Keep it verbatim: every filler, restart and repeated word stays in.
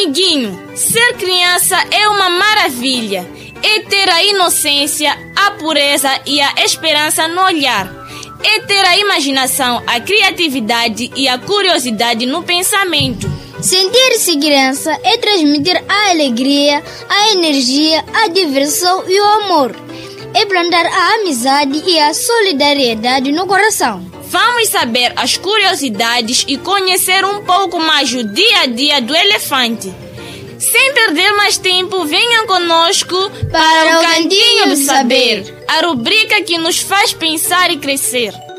amiguinho, ser criança é uma maravilha. É ter a inocência, a pureza e a esperança no olhar. É ter a imaginação, a criatividade e a curiosidade no pensamento. Sentir-se criança é transmitir a alegria, a energia, a diversão e o amor. É plantar a amizade e a solidariedade no coração. Vamos saber as curiosidades e conhecer um pouco mais o dia a dia do elefante. Sem perder mais tempo, venham conosco para, para o Cantinho do Saber, a rubrica que nos faz pensar e crescer.